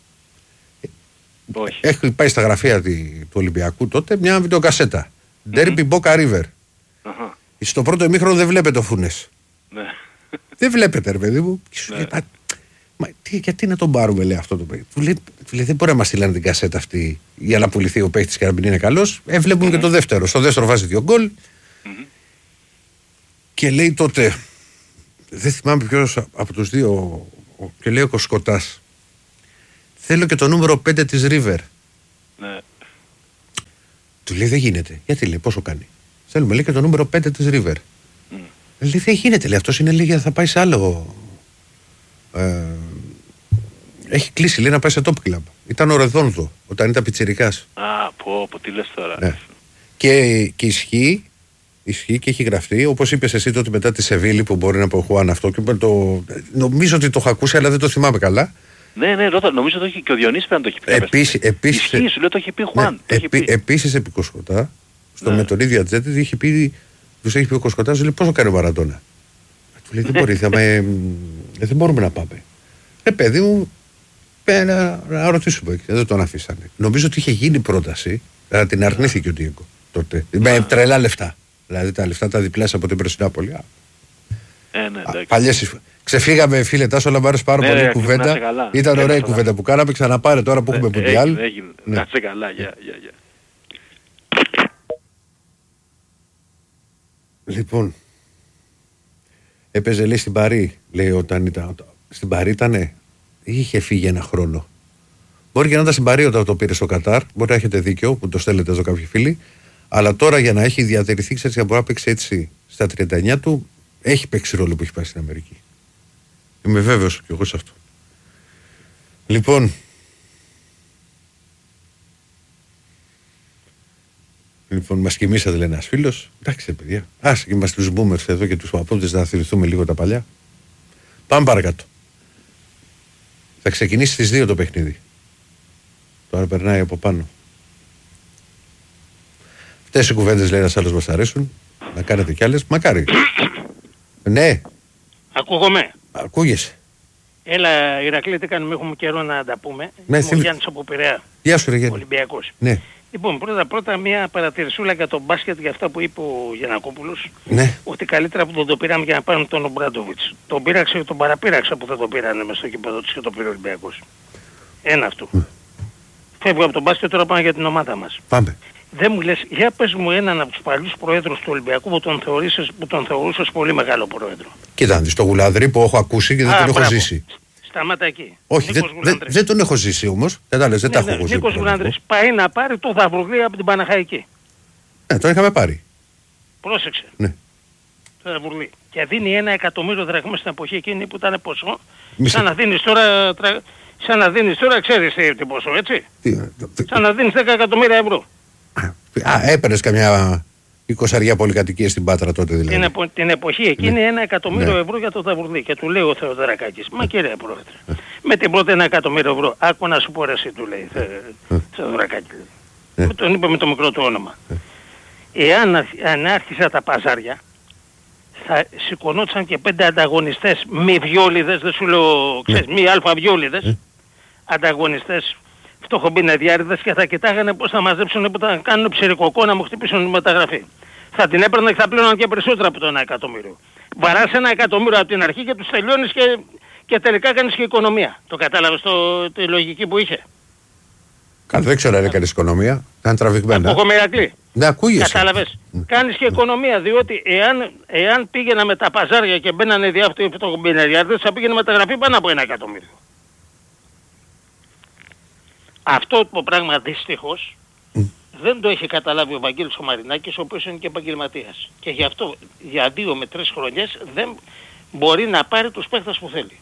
Όχι. Έχει πάει στα γραφεία του Ολυμπιακού τότε μια βιντεοκασέτα. Derby mm-hmm. Boca River. Uh-huh. Στο πρώτο ημίχρονο δεν βλέπετε το Φούνες. Ναι. Δεν βλέπετε ρε παιδί μου. Ναι. Μα τι, γιατί να τον πάρουμε, λέει αυτό το παιδί. Του λέει, του λέει δεν μπορεί να μας στείλανε την κασέτα αυτή για να πουληθεί ο παίχτης και να μην είναι καλός. Ε, βλέπουν mm-hmm. και το δεύτερο. Στο δεύτερο βάζει δύο γκολ. Mm-hmm. Και λέει τότε, δεν θυμάμαι ποιος από τους δύο, και λέει ο Κοσκοτάς, θέλω και το νούμερο πέντε της River. Ναι. Του λέει δεν γίνεται. Γιατί λέει, πόσο κάνει? Θέλουμε λέει και το νούμερο πέντε της River. Mm. Λέει δεν γίνεται, λέει, αυτός είναι λίγα, θα πάει σε άλλο. Ε, έχει κλείσει, λέει, να πάει σε top club. Ήταν ο Ρεδόνδο όταν ήταν πιτσιρικάς. Α, πω, πω, τι λες τώρα. Ναι. Και, και ισχύει, ισχύει και έχει γραφτεί, όπως είπες εσύ τότε μετά τη Σεβίλη που μπορεί να πω Χουάν αυτό. Και το, νομίζω ότι το έχω ακούσει, αλλά δεν το θυμάμαι καλά. Ναι, ναι, ρώτα, νομίζω το έχει και ο Διονύσης πρέπει να το έχει πει. Επίσης, επίσης, ισχύει, σου λέω το έχει πει Χουάν. Ναι, επί, επίσης επί Κοσκοτά, στο ναι. με τον ίδιο Ατζέτη, είχε πει, τους έχει πει ο Κοσκοτάς, λέει πόσο κάνει ο Μαραντόνα. Του λέει δεν μπορεί, θα με, δεν μπορούμε να πάμε. Ε, παιδί μου, να, να ρωτήσουμε, δεν τον αφήσανε. Νομίζω ότι είχε γίνει πρόταση, αλλά την αρνήθηκε ο Ντίγκο τότε. Με τρελά λεφτά. Δηλαδή τα λεφτά τα διπλάσια από την Περσινάπολη. Ε, ναι, παλιές, ξεφύγαμε φίλε Τάσο, αλλά μου άρεσε πάρα ναι, πολύ η ναι, κουβέντα. Ήταν ωραία η κουβέντα που κάναμε, ξαναπάρε τώρα που έχουμε Μουντιάλ. Έγινε, έγινε. Ναι. Να σε καλά, γεια, γεια, γεια. Λοιπόν, έπαιζε λέει στην Παρί, λέει όταν ήταν, στην Παρί ήτανε, είχε φύγει ένα χρόνο. Μπορεί και να ήταν στην Παρί όταν το πήρε στο Κατάρ, μπορεί να έχετε δίκιο που το στέλνετε εδώ κάποιοι φίλοι, αλλά τώρα για να έχει διατηρηθεί, ξέρεις, για να μπορεί να παίξει έτσι στα τριάντα εννιά του, έχει παίξει ρόλο που έχει πάει στην Αμερική. Είμαι βέβαιος κι εγώ σε αυτό. Λοιπόν, λοιπόν μας κοιμήσατε λέει ένας φίλος. Εντάξει παιδιά, άσε και είμαστε τους boomers εδώ και τους παππούδες να θυμηθούμε λίγο τα παλιά. Πάμε παρακάτω. Θα ξεκινήσει στις δύο το παιχνίδι. Τώρα περνάει από πάνω. Αυτές οι κουβέντες λέει ένας άλλος μας αρέσουν. Να κάνετε κι άλλες. Μακάρι. Ναι. Ακούγομαι. Ακούγεσαι. Έλα Ηρακλή, τι κάνουμε, έχουμε καιρό να τα πούμε. Ναι, είμαι ο Γιάννης από Πειραιά. Γεια σου ρε Γιάννη. Ολυμπιακός. Ναι. Λοιπόν, πρώτα πρώτα μια παρατηρησούλα για τον μπάσκετ για αυτά που είπε ο Γιαννακόπουλος. Ναι. Ότι καλύτερα που τον το πήραμε για να πάρουμε τον Ομπράντοβιτς. Τον πήραξε και τον παραπήραξα που δεν τον πήρανε μες στο κήπεδο της και τον πήρε ο Ολυμπιακός. Ένα αυτό. Mm. Φεύγω από τον μπάσκετ, τώρα πάμε για την ομάδα μας. Πάμε. Δεν μου λες, για πες μου έναν από τους παλιούς προέδρους του Ολυμπιακού που τον, που τον θεωρούσες πολύ μεγάλο πρόεδρο. Κοίτα, στο Γουλαδρή που έχω ακούσει και δεν Α, τον έχω μπράβο. ζήσει. Σταμάτα εκεί. Όχι, δεν δε, δε τον έχω ζήσει όμως. Δεν τα λες, δεν ναι, τα έχω ναι, ακούσει. Νίκος Γουλανδρής πάει να πάρει το Δαυρουδί από την Παναχαϊκή. Ναι, τον είχαμε πάρει. Πρόσεξε. Ναι. Το Δαυρουδί. Και δίνει ένα εκατομμύριο δραχμές στην εποχή εκείνη που ήταν ποσό. Σαν να δίνεις τώρα, τρα... σαν να δίνεις τώρα, ξέρεις τι ποσό, έτσι. Τι, σαν να δίνεις δέκα εκατομμύρια ευρώ. Α, έπαιρνες καμιά εικοσαριά πολυκατοικίες στην Πάτρα τότε δηλαδή. Την, επο, την εποχή εκείνη ναι. ένα εκατομμύριο ναι. ευρώ για το Δαυρουδί. Και του λέει ο Θεοδωρακάκης, μα κύριε πρόεδρε, ε. με την πρώτη ένα εκατομμύριο ευρώ, άκου να σου πω εσύ, του λέει, θε, ε. Θεοδωρακάκη. Ε. Τον είπε με το μικρό του όνομα. Ε. Εάν αν άρχισαν τα παζάρια, θα σηκωνόντουσαν και πέντε ανταγωνιστές μη βιόλιδες, δεν σου λέω, ξέρεις, μη αλφα βιόλιδες, ε. ανταγωνιστές φτωχομπινεδιάριδες και θα κοιτάγανε πώς θα μαζέψουν, που θα κάνουν ψηρικοκό να μου χτυπήσουν τη μεταγραφή. Θα την έπαιρναν και θα πλήρωναν και περισσότερα από το ένα εκατομμύριο. Βαράς ένα εκατομμύριο από την αρχή και τους τελειώνεις και, και τελικά κάνεις και οικονομία. Το κατάλαβες το, τη λογική που είχε? Καλά, δεν ξέρω αν έκανες οικονομία. Ήταν τραβηγμένα. Ακούγομαι Ηρακλή. Ναι, ακούγεσαι. Κατάλαβες. Mm. Κάνεις και οικονομία, διότι εάν, εάν πήγαινα με τα παζάρια και μπαίνανε διάφοροι φτωχομπινεδιάριδες, θα πήγαινε μεταγραφή πάνω από ένα εκατομμύριο. Αυτό το πράγμα δυστυχώς mm. δεν το έχει καταλάβει ο Βαγγέλης ο Μαρινάκης, ο οποίος είναι και επαγγελματίας. Και γι' αυτό για δύο με τρεις χρονιές δεν μπορεί να πάρει τους παίχτες που θέλει.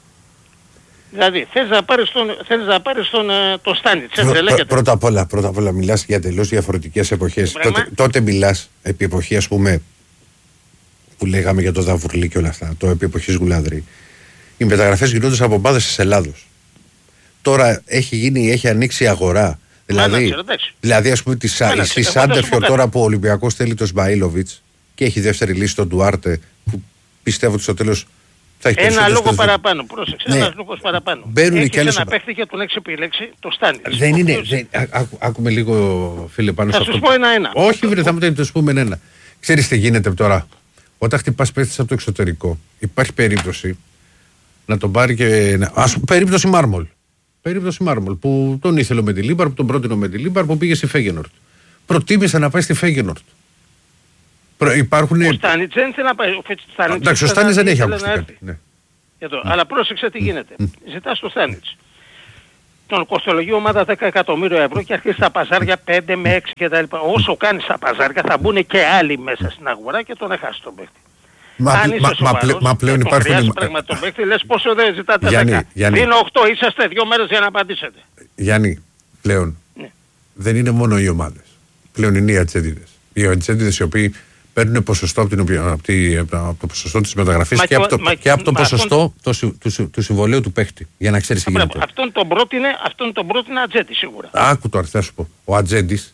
Δηλαδή θες να πάρεις τον, θες να πάρεις τον, τον Στάνιτς, έτσι λέγεται. Πρώτα απ' όλα, πρώτα απ' όλα μιλάς για τελώς διαφορετικές εποχές. Τότε, τότε μιλάς επί εποχή, ας πούμε, που λέγαμε για το Δαβουρλί και όλα αυτά, το επί εποχής Γουλανδρή. Οι μεταγραφές γινόντουσαν από ομάδες της Ελλάδος. Τώρα έχει γίνει, έχει ανοίξει η αγορά. Δηλαδή, δηλαδή ας πούμε στη Σάντερφιορ τώρα που ο Ολυμπιακός θέλει τον Σμαΐλοβιτς και έχει δεύτερη λύση τον Ντουάρτε, που πιστεύω ότι στο τέλος θα έχει ένα λόγο παραπάνω, πρόσεξε, ναι. Ένας λόγος παραπάνω. Μπαίνουν έχεις και άλλες... ένα παίχτη και τον έχεις επιλέξει, το Στάνιτς. Δεν είναι, δεν... Άκου, άκουμε λίγο φίλε πάνω θα σε αυτό. Θα σου πω ένα-ένα. Όχι βρε, θα μου το πούμε ένα. Ξέρεις τι γίνεται τώρα? Όταν χτυπάς παίχτες από το εξωτερικό, υπάρχει περίπτωση να τον πάρει και... Ας πούμε περίπτωση Μάρμολ. Περίπτωση Μάρμολ που τον ήθελε με τη Λίμπαρ, που τον πρότεινε με τη Λίμπαρ, που πήγε στη Φέγενορτ. Προτίμησε να πάει στη Φέγενορτ. Υπάρχουν... Ο Στάνιτς δεν θέλει να πάει. Εντάξει, ο Στάνιτς δεν έχει ακουστεί κάτι. Ναι. Mm. Αλλά πρόσεξε τι γίνεται. Mm. Ζητάς το Στάνιτς. Τον κοστολογεί ομάδα δέκα εκατομμύρια ευρώ και αρχίζει τα παζάρια πέντε με έξι κτλ. Όσο κάνεις τα παζάρια θα μπουν και άλλοι μέσα στην αγορά και τον έχασεις τον παίχτη. Μα, αν μα, μα, πλε, μα πλέον υπάρχουν... Πράγμα τον παίχτη, λες πόσο δεν ζητάτε Γιάννη, δέκα. Γιάννη. Δίνω οκτώ, είσαστε δύο μέρες για να απαντήσετε. Γιάννη, πλέον ναι. δεν είναι μόνο οι ομάδες. Πλέον είναι οι ατζέντιδες. Οι ατζέντιδες οι οποίοι παίρνουν ποσοστό από, την, από, τη, από το ποσοστό της μεταγραφής και, και, από το, μα, και από το μα, ποσοστό αυτόν... του, του, του συμβολέου του παίχτη. Για να ξέρεις τι γίνεται. Αυτόν τον πρότεινε, αυτόν τον πρότεινε ατζέντη σίγουρα. Άκου τώρα, θα σου πω. Ο ατζέντης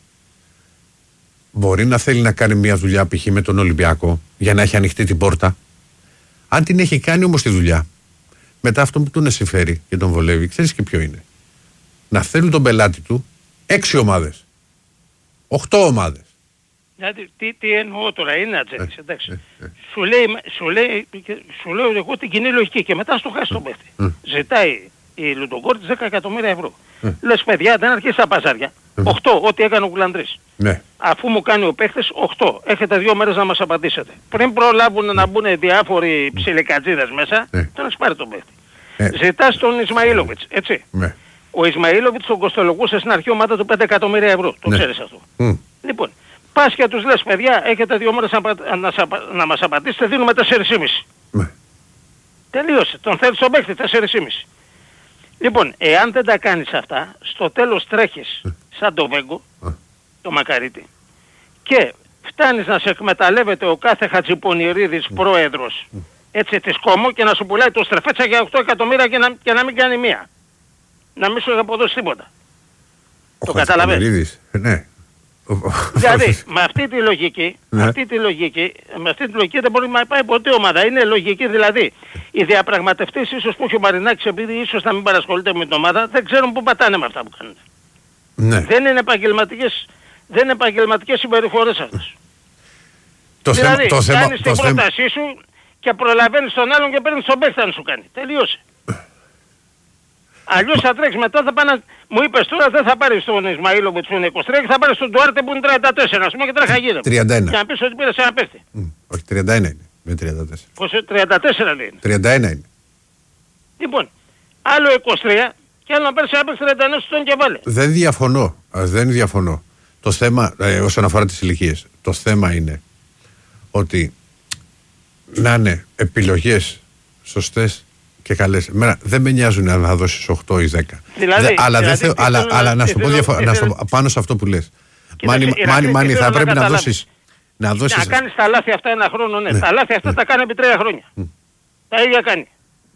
μπορεί να θέλει να κάνει μια δουλειά π.χ. με τον Ολυμπιακό για να έχει ανοιχτή την πόρτα. Αν την έχει κάνει όμως τη δουλειά, μετά αυτό που του συμφέρει και τον βολεύει, ξέρεις και ποιο είναι? Να θέλουν τον πελάτη του έξι ομάδες. Οχτώ ομάδες. Δηλαδή, τι, τι εννοώ τώρα, είναι ατζέντης, εντάξει. Ε, ε, ε. Σου, λέει, σου, λέει, σου λέω εγώ την κοινή λογική και μετά στο χάσει τον παίχτη. Ε. Ζητάει η Λουντογκόρτης δέκα εκατομμύρια ευρώ. Ε. Λες παιδιά, δεν αρχίσει τα παζάρια. Ε. οκτώ, ό,τι έκανε ο Γουλανδρής. Ναι. Αφού μου κάνει ο παίχτης, οκτώ. Έχετε δύο μέρες να μας απαντήσετε. Πριν προλάβουν να μπουν διάφοροι ψιλικατζίδες μέσα, ε. τον έχεις πάρει τον παίχτη. Ε. Ζητάς τον Ισμαΐλοβιτς, έτσι. Ε. Ο Ισμαΐλοβιτς τον κοστολογούσε στην αρχή ομάδα του πέντε εκατομμύρια ευρώ. Το ναι. ξέρεις αυτό. Mm. Λοιπόν, πας και τους λες, παιδιά, έχετε δύο μέρες να, να, να μας απαντήσετε, δίνουμε τέσσερα κόμμα πέντε. Mm. Τελείωσε. Τον θέλεις τον παίχτη, τέσσερα κόμμα πέντε. Λοιπόν, εάν δεν τα κάνεις αυτά, στο τέλος τρέχεις σαν το Βέγκο, το Μακαρίτη, και φτάνεις να σε εκμεταλλεύεται ο κάθε Χατζηπονηρίδης πρόεδρος, έτσι της Κόμο, και να σου πουλάει το στρεφέτσα για οκτώ εκατομμύρια και να, και να μην κάνει μία. Να μην σου έχει αποδώσει τίποτα. Ο το καταλαβαίνεις? Ναι. Δηλαδή, με αυτή τη λογική, ναι. αυτή τη λογική, με αυτή τη λογική δεν μπορεί να πάει ποτέ ομάδα. Είναι λογική, δηλαδή, οι διαπραγματευτές ίσως που έχει ο Μαρινάκης, επειδή ίσως να μην παρασχολείται με την ομάδα, δεν ξέρουν πού πατάνε με αυτά που κάνουν. Ναι. Δεν είναι επαγγελματικές, δεν είναι επαγγελματικές συμπεριφορές αυτές. Το δηλαδή, θέμα, το κάνεις θέμα, την το πρότασή θέμα... σου και προλαβαίνεις τον άλλον και παίρνεις τον παίχτη να σου κάνει. Τελείωσε. Αλλιώς θα τρέξει μετά, θα πάνε, μου είπες τώρα δεν θα πάρεις τον Ισμαΐλοβιτς που είναι είκοσι τρία και θα πάρεις τον Ντουάρτε που είναι τριάντα τέσσερα, ας πούμε, και τρέχα γύρω. τριάντα ένα. Για να πεις ότι πήρες ένα παίχτη. Mm, όχι, τριάντα ένα είναι, με τριάντα τέσσερα. Πώς, τριάντα τέσσερα λέει. τριάντα ένα είναι. Λοιπόν, άλλο είκοσι τρία και άλλο να πάρεις ένα παίχτη τριάντα εννέα στον και βάλε. Δεν διαφωνώ, δεν διαφωνώ. Το θέμα, ε, όσον αφορά τις ηλικίες, το θέμα είναι ότι να είναι επιλογές σωστές και καλές. Εμένα δεν με νοιάζουν να θα δώσεις οκτώ ή δέκα. Δηλαδή, Δε, αλλά, δηλαδή, δε, αλλά, αλλά, αλλά να σου πω διαφο- να σου, πάνω σε αυτό που λες. Μάνι, μάνι, μάνι, θα πρέπει να δώσεις... Να, δώσεις... να κάνεις τα λάθη αυτά ένα χρόνο, ναι. ναι. Τα λάθη αυτά ναι. τα κάνει επί τρία χρόνια. Mm. Τα ίδια κάνει.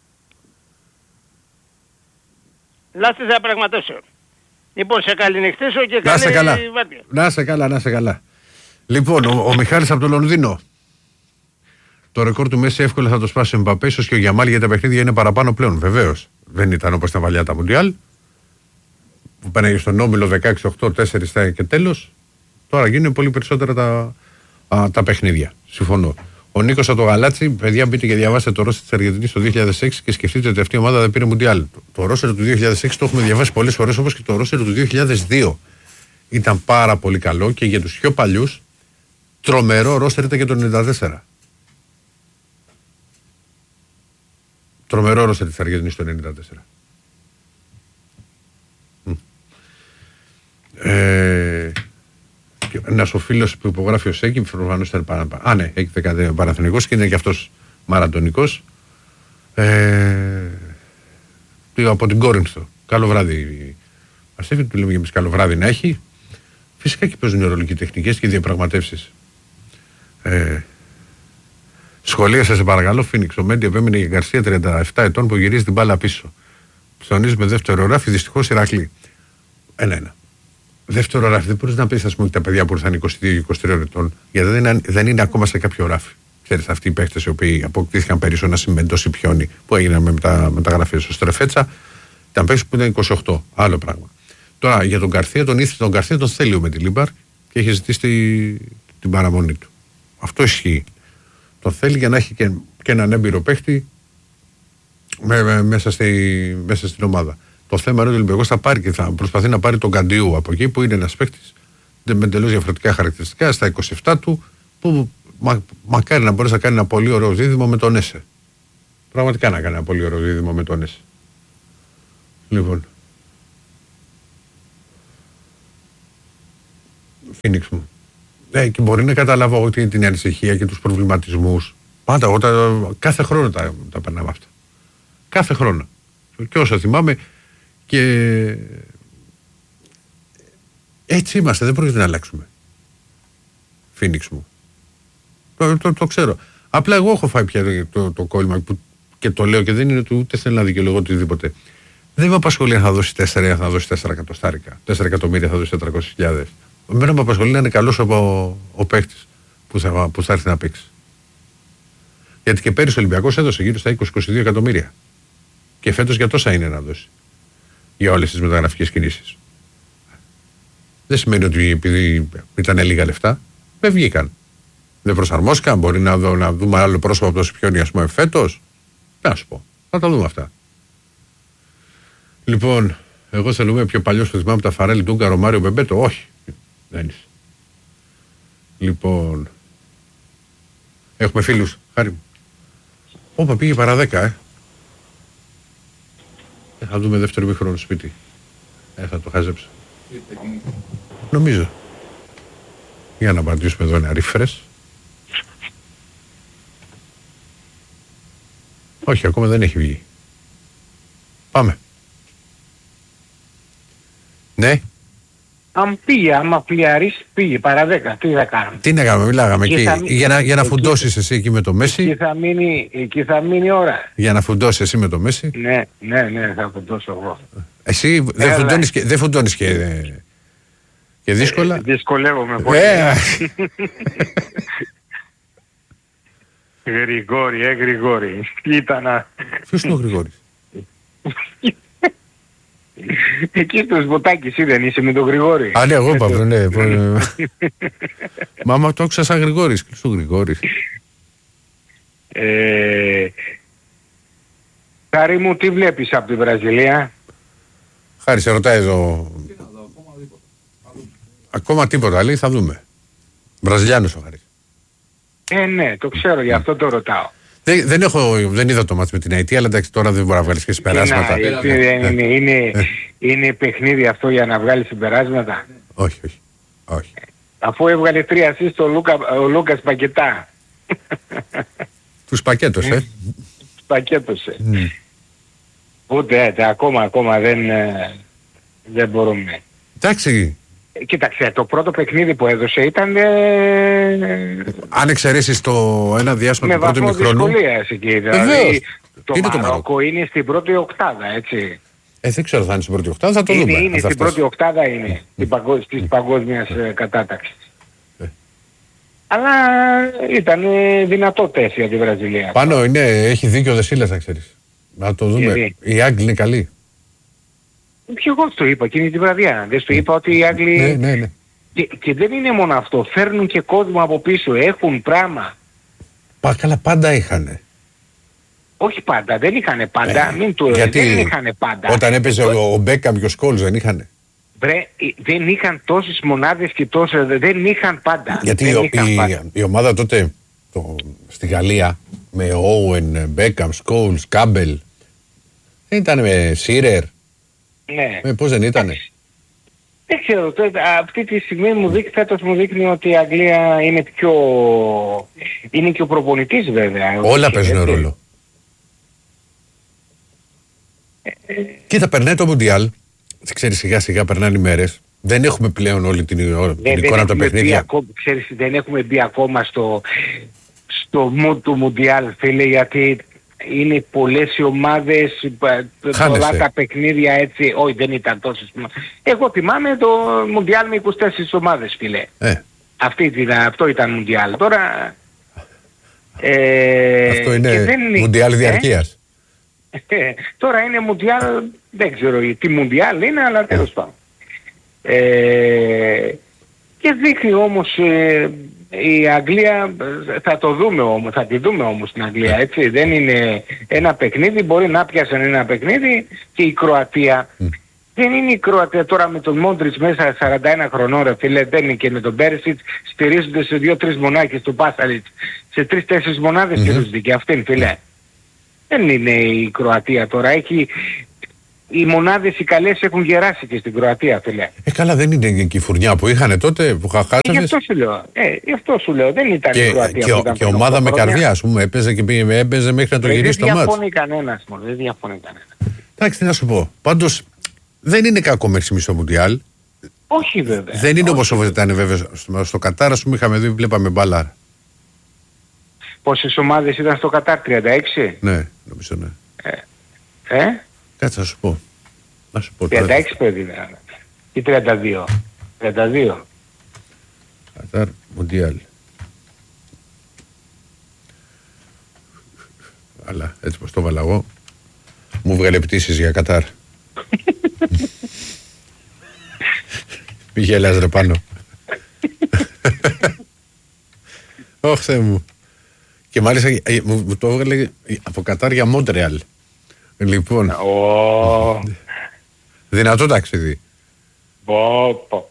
Λάθη διαπραγματεύσεων. Λοιπόν, σε καληνυχτήσω και καλή βάρδια. Να σε καλά, να σε καλά. Λοιπόν, ο, ο Μιχάλης από το Λονδίνο. Το ρεκόρ του Μέση εύκολα θα το σπάσει ο Εμπαπέ, ίσως και ο Γιαμάλ, για τα παιχνίδια είναι παραπάνω πλέον. Βεβαίως. Δεν ήταν όπως τα παλιά τα Μουντιάλ. που πάνε στον όμιλο δεκαέξι οκτώ τέσσερα και τέλος, τώρα γίνουν πολύ περισσότερα τα, α, τα παιχνίδια. Συμφωνώ. Ο Νίκος από το Γαλάτσι, παιδιά, μπείτε και διαβάστε το ρόστερ της Αργεντινής το δύο χιλιάδες έξι και σκεφτείτε ότι αυτή η ομάδα δεν πήρε Μουντιάλ. Το, το ρόστερ του δύο χιλιάδες έξι το έχουμε διαβάσει πολλές φορές, όπως και το ρόστερ του δύο χιλιάδες δύο. Ήταν πάρα πολύ καλό και για τους πιο παλιούς, τρομερό ρόστερ ήταν και το ενενήντα τέσσερα. Τρομερό ρόστερ της Αργεντινής το ενενήντα τέσσερα. Ε, ένας ο φίλος που υπογράφει ο Σέκη, προφανώς ήταν παρα... Α, ναι, έχει δεκαετία Παναθηναϊκός και είναι και αυτός μαραντονικός. Ε, από την Κόρινθο. Καλό βράδυ. Ας έφυγε, του λέμε και εμείς καλό βράδυ να έχει. Φυσικά και παίζουν ρόλο και τεχνικές και διαπραγματεύσεις. Ε, σχολίασα σε παρακαλώ, Φίνιξ. Ο Μέντι επέμεινε για Γκαρσία τριάντα επτά ετών που γυρίζει την μπάλα πίσω. Ψωνίζει με δεύτερο ράφι, δυστυχώς Ηρακλή. Ένα-ένα. Δεύτερο ράφι, δεν μπορεί να πει, α πούμε, τα παιδιά που ήρθαν είκοσι δύο είκοσι τρία ετών, γιατί δεν είναι, δεν είναι ακόμα σε κάποιο ράφι. Ξέρετε, αυτοί οι παίχτες οι οποίοι αποκτήθηκαν περισσότερο να Σιμέντος ή Πιόνι, που έγιναν με τα μεταγραφές στο Στρεφέτσα, ήταν παίχτες που ήταν είκοσι οκτώ. Άλλο πράγμα. Τώρα για τον Γκαρσία, τον ήθελε τον Γκαρσία, τον θέλει με τη Λίμπαρ και έχει ζητήσει τη, την παραμονή του. Αυτό ισχύει. Τον θέλει για να έχει και, και έναν έμπειρο παίχτη με, με, μέσα, στη, μέσα στην ομάδα. Το θέμα είναι ότι ο Ολυμπιακός θα πάρει και θα προσπαθεί να πάρει τον Καντιού από εκεί που είναι ένας παίκτης με εντελώς διαφορετικά χαρακτηριστικά στα είκοσι επτά του που μα, μακάρι να μπορέσει να κάνει ένα πολύ ωραίο δίδυμο με τον Έσε. Πραγματικά να κάνει ένα πολύ ωραίο δίδυμο με τον Έσε. Λοιπόν. Φίνιξ μου. Ε, και μπορεί να καταλάβω ότι την ανησυχία και τους προβληματισμούς. Πάντα, όταν, κάθε χρόνο τα, τα περνάμε αυτά. Κάθε χρόνο. Και όσο θυμάμαι. Και έτσι είμαστε, δεν πρόκειται να αλλάξουμε. Φίνιξ μου. Το, το, το ξέρω. Απλά εγώ έχω φάει πια το, το κόλλημα που, και το λέω και δεν είναι του ούτε θέλω να δικαιολογώ οτιδήποτε. Δεν με απασχολεί αν θα δώσει τέσσερα ή αν θα δώσει τέσσερα εκατοστάρικα. τέσσερα εκατομμύρια θα δώσει τετρακόσιες χιλιάδες. Εμένα με απασχολεί να είναι καλός ο, ο παίκτης που θα, που θα έρθει να παίξει. Γιατί και πέρυσι ο Ολυμπιακός έδωσε γύρω στα είκοσι με είκοσι δύο εκατομμύρια. Και φέτος για τόσα είναι να δώσει. Για όλες τις μεταγραφικές κινήσεις. Δεν σημαίνει ότι επειδή ήταν λίγα λεφτά, δεν βγήκαν. Δεν προσαρμόστηκαν. Μπορεί να, δω, να δούμε άλλο πρόσωπο από το Σιπιόνι, ας πούμε, φέτος. Να σου πω. Θα τα δούμε αυτά. Λοιπόν, εγώ θέλουμε πιο παλιός που θυμάμαι τα Φαρέλη του Γκαρο Μάριο Μπεμπέτο. Όχι. Δεν είσαι. Λοιπόν. Έχουμε φίλους. Χάρη μου. Όπα, πήγε παρά δέκα, ε. Ε, θα δούμε δεύτερο μήχρονο σπίτι. Ε, θα το χάζεψω. Νομίζω. Για να απαντήσουμε εδώ ένα refresh. Όχι, ακόμα δεν έχει βγει. Πάμε. Ναι. Αν πήγε, άμα πλιαρείς, πήγε παρά δέκα. Τι θα κάνουμε. Τι να κάνουμε, μιλάγαμε εκεί. Θα... Για να, για να εκεί... φουντώσεις εσύ εκεί με το Μέση. Εκεί θα μείνει, εκεί θα μείνει ώρα. Για να φουντώσεις εσύ με το Μέση. Ναι, ναι, ναι, θα φουντώσω εγώ. Εσύ δεν φουντώνεις και, δεν φουντώνεις και, και δύσκολα. Ε, δυσκολεύομαι πολύ. Ε, Γρηγόρη, ε, Γρηγόρη. Κοίτα να... Ποιος είναι ο Γρηγόρης? Εκεί στο Σβοτάκι εσύ δεν είσαι με τον Γρηγόρη. Α, ναι, εγώ είπα, ναι. Μάμα, το άκουσα σαν Γρηγόρης. Ποιος είναι ο Γρηγόρης? Χάρη μου, τι βλέπεις από τη Βραζιλία? Χάρη, σε ρωτάει εδώ. Ακόμα τίποτα, λέει, θα δούμε. Βραζιλιάνος ο Χάρης. Ε, ναι, το ξέρω, γι' αυτό το ρωτάω. Δεν, δεν, έχω, δεν είδα το μάτς με την Αϊτή, αλλά εντάξει, τώρα δεν μπορεί να βγάλεις και συμπεράσματα. Είναι, είναι, είναι, είναι παιχνίδι αυτό για να βγάλεις συμπεράσματα. Όχι, όχι, όχι. Αφού έβγαλε τρία ασίστ το Λούκα, ο Λούκας Πακετά. Τους πακέτωσε. Τους πακέτωσε. Mm. Ούτε έτσι, ακόμα, ακόμα δεν, δεν μπορούμε. Εντάξει. Κοίταξε, το πρώτο παιχνίδι που έδωσε ήταν... Ε... Αν εξαιρέσεις το ένα διάστημα του πρώτου ημιχρόνου... Με βαθμό δυσκολίας εκεί. Δηλαδή, το είναι Μαρόκο, το Μαρόκο είναι στην πρώτη οκτάδα, έτσι. Ε, δεν ξέρω θα είναι στην πρώτη οκτάδα, θα το είναι, δούμε. Είναι στην πρώτη οκτάδα είναι, mm. παγκο... της mm. παγκόσμιας mm. κατάταξης. Mm. Αλλά ήταν δυνατό τεστ για τη Βραζιλία. Πάνω είναι, έχει δίκιο ο Δεσίλας, να ξέρεις. Να το δούμε. Γιατί? Οι Άγγλοι είναι καλοί. Και εγώ το είπα εκείνη τη βραδιά. Δεν σου είπα ότι οι Άγγλοι... Ναι, ναι, ναι. Και, και δεν είναι μόνο αυτό. Φέρνουν και κόσμο από πίσω. Έχουν πράγμα. Πα, καλά, πάντα είχανε. Όχι πάντα. Δεν είχανε πάντα. Ε, Μην το γιατί δεν είχανε πάντα. Όταν έπαιζε ο, ο Μπέκαμ και ο Σκόλς δεν είχανε. Βρε, δεν είχαν τόσες μονάδες και τόσες... Δεν είχαν πάντα. Γιατί δεν η, είχαν η, πάντα. η ομάδα τότε το, στη Γαλλία με Όουεν, Μπέκαμ, Σκόλς, Κάμπελ δεν ήταν με Σίρερ. Ναι. Ε, πώς δεν ήτανε. Δεν ξέρω, τότε, αυτή τη στιγμή μου δείχνει, φέτος μου δείχνει ότι η Αγγλία είναι πιο... είναι και ο προπονητής βέβαια. Όλα παίζουν ρόλο. Ε, ε, Κοίτα, περνάει το Μουντιάλ. Ξέρεις, σιγά σιγά περνάνε οι μέρες. Δεν έχουμε πλέον όλη την, την δεν, εικόνα από τα παιχνίδια. Ακόμα, ξέρεις, δεν έχουμε μπει ακόμα στο, στο mood του Μουντιάλ, φίλε, γιατί είναι πολλές οι ομάδες, πολλά τα παιχνίδια έτσι. Όχι, δεν ήταν τόσες. Εγώ θυμάμαι το Μουντιάλ με είκοσι τέσσερις ομάδες, φίλε. Ε. Αυτή, αυτό ήταν Μουντιάλ. Τώρα... Ε, αυτό είναι Μουντιάλ διαρκείας. Ε, τώρα είναι Μουντιάλ, δεν ξέρω τι Μουντιάλ είναι, αλλά τέλος πάντων. Ε, και δείχνει όμως ε, η Αγγλία, θα το δούμε όμως, θα τη δούμε όμως την Αγγλία, έτσι. Δεν είναι ένα παιχνίδι, μπορεί να πιάσουν ένα παιχνίδι και η Κροατία. Mm. Δεν είναι η Κροατία τώρα με τον Μόντριτς μέσα σαράντα ένα χρονών, ρε φίλε, δεν είναι και με τον Πέρσιτς, στηρίζονται σε δύο-τρεις μονάκες του Πάσαλιτς, σε τρεις-τέσσερις μονάδες στηρίζονται και αυτήν, φίλε. Δεν είναι η Κροατία τώρα, έχει... Οι μονάδες οι καλές έχουν γεράσει και στην Κροατία, φίλε. Ε, καλά, δεν είναι και η φουρνιά που είχαν τότε, που χαχάσανε. Ε, γι' αυτό σου λέω. Ε, γι' αυτό σου λέω. Δεν ήταν και, η Κροατία και, που ήταν και ομάδα με καρδιά, ας πούμε, έπαιζε και πήγε, έπαιζε μέχρι να το γυρίσει το μάτς. Δεν διαφωνεί κανένας, μόνο. Δεν διαφωνεί κανένας. Εντάξει, τι να σου πω. Πάντως, δεν είναι κακό μέχρι στο Μουντιάλ. Όχι βέβαια. Δεν είναι όπως ήταν βέβαια στο, στο Κατάρ, ας πούμε, είχαμε δει, βλέπαμε μπάλα. Πόσες ομάδες ήταν στο Κατάρ, τριάντα έξι? Ναι, νομίζω ναι. Ε, ε? Κάτσε να σου πω. Να σου πω τριάντα έξι παιδί ήταν. Ή τριάντα δύο. τριάντα δύο. Κατάρ, Μουντιάλ. Αλλά έτσι πως το βάλα εγώ, μου βγάλε πτήσεις για Κατάρ. Μη γελάς ρε πάνω. Ωχ Θεέ μου. Και μάλιστα μου το έβγαλε από Κατάρ για Μόντρεαλ. Λοιπόν. Oh. Δυνατό ταξίδι. Πω, πω.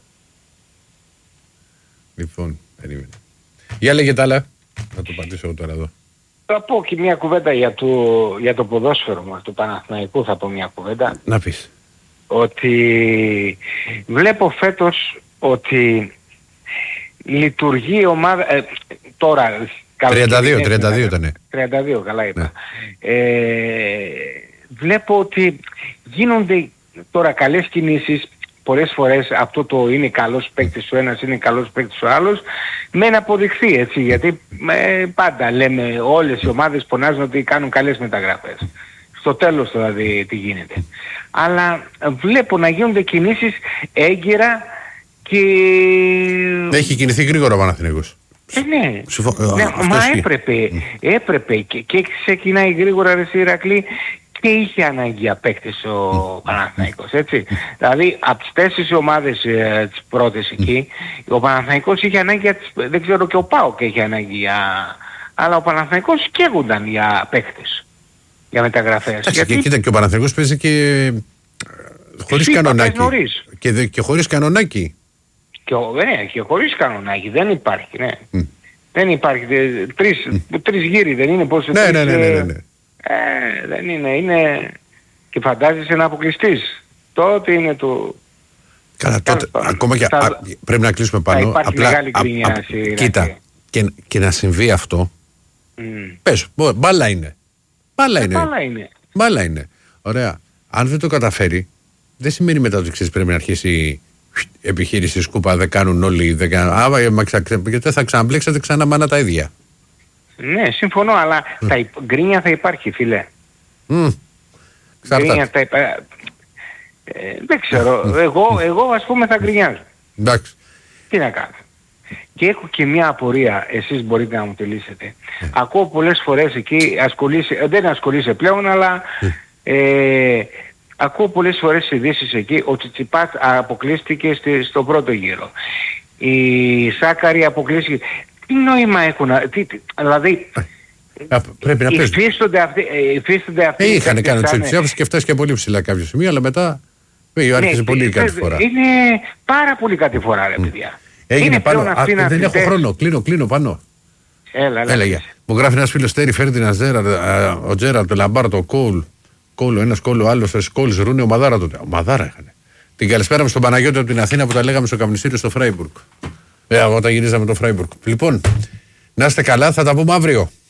Λοιπόν, περίμενε. Για λέγε τα άλλα. Να το πατήσω εγώ τώρα εδώ. Θα πω και μια κουβέντα για το, για το ποδόσφαιρο μας, του Παναθηναϊκού θα πω μια κουβέντα. Να πεις. Ότι βλέπω φέτος ότι λειτουργεί η ομάδα... Ε, τώρα... τριάντα δύο, τριάντα δύο ήτανε. τριάντα δύο, καλά είπα. Ναι. Ε, βλέπω ότι γίνονται τώρα καλές κινήσεις. Πολλές φορές αυτό το είναι καλός παίκτης ο ένας, είναι καλός παίκτης ο άλλος, με να αποδειχθεί, έτσι, γιατί ε, πάντα λέμε όλες οι ομάδες πονάζουν ότι κάνουν καλές μεταγραφές. Στο τέλος δηλαδή τι γίνεται. Αλλά βλέπω να γίνονται κινήσεις έγκαιρα και... Έχει κινηθεί γρήγορα ο Παναθηναϊκός. Ε, ναι, Συμφω... ναι μα έπρεπε, έπρεπε και, και ξεκινάει γρήγορα ρε Ηρακλή. Και είχε ανάγκη απέκτης ο Παναθηναϊκός, έτσι. Δηλαδή από τις τέσσερις ομάδες ε, τις πρώτες εκεί, ο Παναθηναϊκός είχε ανάγκη, δεν ξέρω και ο ΠΑΟΚ είχε ανάγκη για... Αλλά ο Παναθηναϊκός καίγονταν για παίκτες, για μεταγραφές. Γιατί... Και, κοίτα, και ο Παναθηναϊκός παίζει και χωρίς κανονάκι. Και, και χωρίς κανονάκι. Και, ναι, και χωρίς κανονάκι, δεν υπάρχει, ναι. Mm. Δεν υπάρχει, τρεις, mm. τρεις γύροι δεν είναι, πώς... Ναι, ναι, ναι, ναι, ναι, ναι. Ε, δεν είναι, είναι και φαντάζεσαι να αποκλειστείς. Τότε είναι το... Καλά, τότε, Κάλα, ακόμα και θα... α, πρέπει να κλείσουμε πάνω. Θα απλά, μεγάλη γκρινιά, α, α, κοίτα, και, και να συμβεί αυτό, mm. πες, μπάλα είναι. Μπάλα είναι. Μπάλα είναι. Μπάλα είναι. Ωραία. Αν δεν το καταφέρει, δεν σημαίνει μετά ότι ξέρεις πρέπει να αρχίσει επιχείρηση σκούπα, δεν κάνουν όλοι, δεν κάνουν... Α, γιατί δεν θα ξαναμπλέξετε ξανά μάνα τα ίδια. Ναι, συμφωνώ, αλλά mm. τα υπ... γκρίνια θα υπάρχει, φίλε. Mm. Γκρίνια θα υπάρχει. Ε, δεν ξέρω. Mm. Εγώ, εγώ, ας πούμε, θα γκρινιάζω. Εντάξει. Τι να κάνω. Και έχω και μια απορία, εσείς μπορείτε να μου τη λύσετε. Mm. Ακούω πολλές φορές εκεί, ασχολείσαι, δεν ασχολείσαι πλέον, αλλά mm. ε, ακούω πολλές φορές ειδήσεις εκεί, ο Τσιτσιπάς αποκλείστηκε στη, στο πρώτο γύρο. Η Σάκαρη αποκλείστηκε. Τι νόημα έχουν, τι, τι, δηλαδή... Α, πρέπει να παίζουν. Υφίστονται αυτοί. Υφίστονται αυτοί ε, είχαν κάνει τους ενθουσιάδες και φτάσει και πολύ ψηλά κάποιο σημείο, αλλά μετά άρχισε ναι, πολύ κατηφορά. Είναι πάρα πολύ κατηφορά, ρε παιδιά. Έγινε είναι πάνω. Α, δεν αθλητές. Έχω χρόνο. Κλείνω, κλείνω πάνω. Έλα, έλα. Έλα, μου γράφει ένας φίλος Τέρι Φέρντιναντ, ο Τζέραλτ, ο Λαμπάρτο, ο Κόουλ. Κόουλ, ένας Κόουλ, ο άλλος, ο Σκόλ, Ρούνε, ο Μαδάρα τότε. Ο Μαδάρα είχαν. Την καλησπέρα μου στον Παναγιώτη από την Αθήνα που τα λέγαμε στο καπνιστήριο στο Φράιμπουργκ. Ε, όταν γυρίζαμε το Φράιμπουργκ. Λοιπόν, να είστε καλά, θα τα πούμε αύριο.